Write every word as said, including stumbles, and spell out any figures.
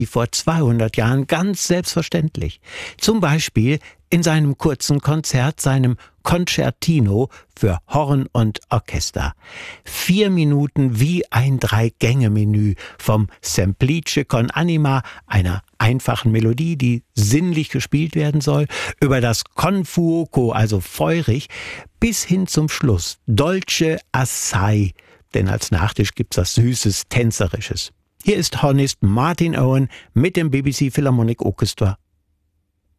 wie vor zweihundert Jahren ganz selbstverständlich. Zum Beispiel in seinem kurzen Konzert, seinem Concertino für Horn und Orchester. Vier Minuten wie ein Drei-Gänge-Menü, vom Semplice con Anima, einer einfachen Melodie, die sinnlich gespielt werden soll, über das Con fuoco, also feurig, bis hin zum Schluss Dolce assai, denn als Nachtisch gibt's was Süßes, Tänzerisches. Hier ist Hornist Martin Owen mit dem B B C Philharmonic Orchestra